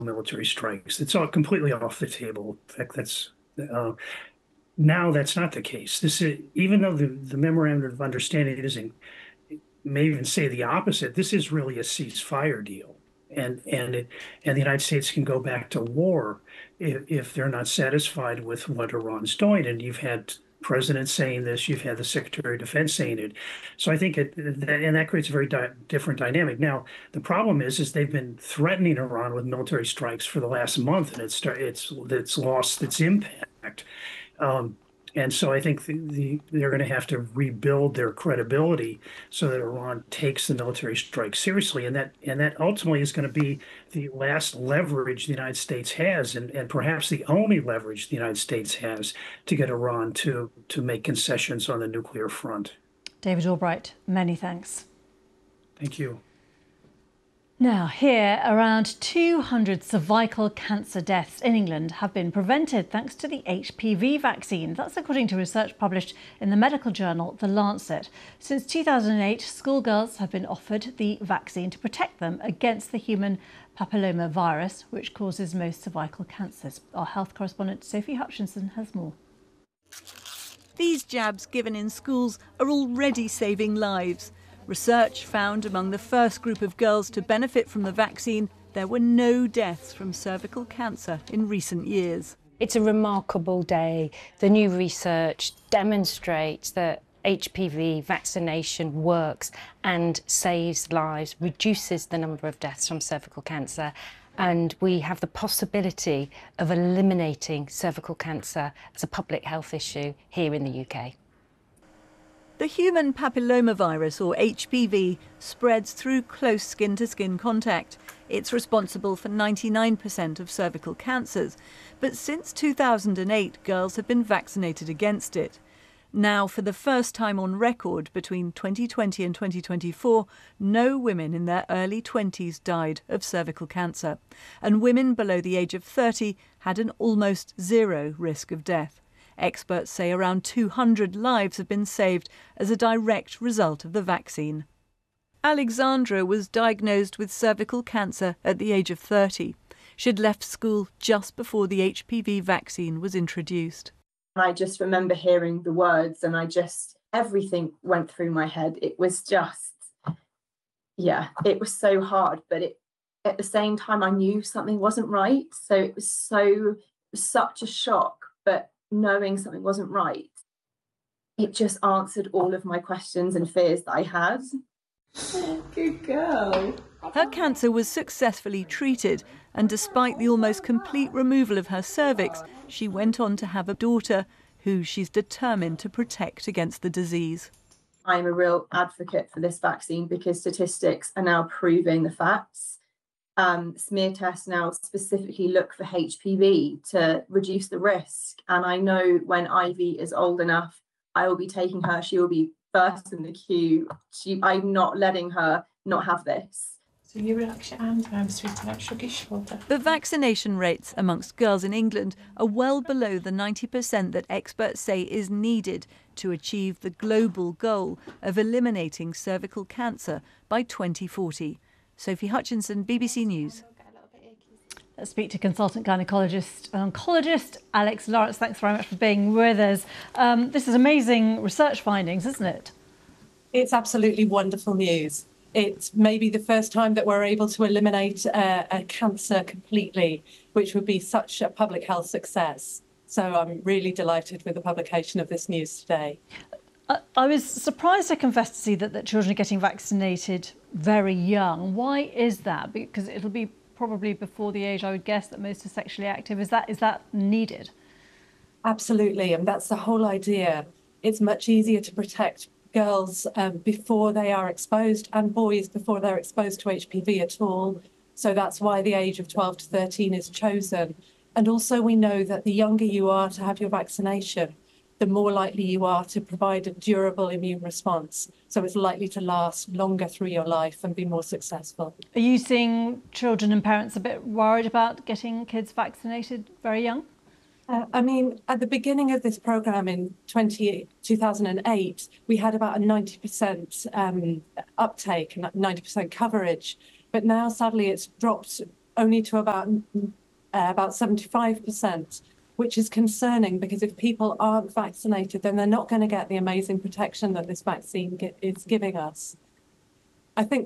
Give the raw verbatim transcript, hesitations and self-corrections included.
military strikes. It's all completely off the table. In fact, that's uh, now that's not the case. This is even though the, the memorandum of understanding isn't, may even say the opposite. This is really a ceasefire deal, and and it, and the United States can go back to war if, if they're not satisfied with what Iran's doing. And you've had presidents saying this, you've had the Secretary of Defense saying it. So I think it, and that creates a very di different dynamic. Now, the problem is, is they've been threatening Iran with military strikes for the last month, and it's it's it's lost its impact. Um, and so I think the, the, they're going to have to rebuild their credibility so that Iran takes the military strike seriously, and that and that ultimately is going to be the last leverage the United States has, and, and perhaps the only leverage the United States has to get Iran to to make concessions on the nuclear front. David Albright, many thanks. Thank you. Now, here, around two hundred cervical cancer deaths in England have been prevented thanks to the H P V vaccine. That's according to research published in the medical journal The Lancet. Since two thousand eight, schoolgirls have been offered the vaccine to protect them against the human papillomavirus, which causes most cervical cancers. Our health correspondent Sophie Hutchinson has more. These jabs given in schools are already saving lives. Research found among the first group of girls to benefit from the vaccine, there were no deaths from cervical cancer in recent years. It's a remarkable day. The new research demonstrates that H P V vaccination works and saves lives, reduces the number of deaths from cervical cancer, and we have the possibility of eliminating cervical cancer as a public health issue here in the U K. The human papillomavirus, or H P V, spreads through close skin-to-skin contact. It's responsible for ninety-nine percent of cervical cancers. But since two thousand eight, girls have been vaccinated against it. Now, for the first time on record, between twenty twenty and twenty twenty-four, no women in their early twenties died of cervical cancer. And women below the age of thirty had an almost zero risk of death. Experts say around two hundred lives have been saved as a direct result of the vaccine. Alexandra was diagnosed with cervical cancer at the age of thirty. She'd left school just before the H P V vaccine was introduced. I just remember hearing the words and I just, everything went through my head. It was just, yeah, it was so hard, but it, at the same time, I knew something wasn't right. So it was so, it was such a shock, but knowing something wasn't right, it just answered all of my questions and fears that I had. Oh, good girl. Her cancer was successfully treated, and despite the almost complete removal of her cervix, she went on to have a daughter who she's determined to protect against the disease. I'm a real advocate for this vaccine because statistics are now proving the facts. Um, smear tests now specifically look for H P V to reduce the risk. And I know when Ivy is old enough, I will be taking her. She will be first in the queue. She, I'm not letting her not have this. So you relax your arm down, sweetie, like shrug your shoulder. The vaccination rates amongst girls in England are well below the ninety percent that experts say is needed to achieve the global goal of eliminating cervical cancer by twenty forty. Sophie Hutchinson, B B C News. Let's speak to consultant gynaecologist and oncologist Alex Lawrence. Thanks very much for being with us. Um, this is amazing research findings, isn't it? It's absolutely wonderful news. It's maybe the first time that we're able to eliminate uh, a cancer completely, which would be such a public health success. So I'm really delighted with the publication of this news today. I was surprised, I confess, to see that, that children are getting vaccinated very young. Why is that? Because it'll be probably before the age, I would guess, that most are sexually active. Is that is that needed? Absolutely, and that's the whole idea. It's much easier to protect girls um, before they are exposed and boys before they're exposed to H P V at all. So that's why the age of twelve to thirteen is chosen. And also we know that the younger you are to have your vaccination, the more likely you are to provide a durable immune response. So it's likely to last longer through your life and be more successful. Are you seeing children and parents a bit worried about getting kids vaccinated very young? Uh, I mean, at the beginning of this programme in two thousand eight, we had about a ninety percent um, uptake and ninety percent coverage. But now, sadly, it's dropped only to about uh, about seventy-five percent, which is concerning because if people aren't vaccinated, then they're not going to get the amazing protection that this vaccine is giving us. I think